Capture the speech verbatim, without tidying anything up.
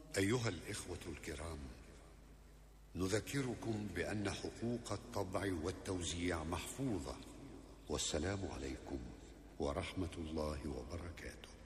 أيها الإخوة الكرام، نذكركم بأن حقوق الطبع والتوزيع محفوظة. والسلام عليكم ورحمة الله وبركاته.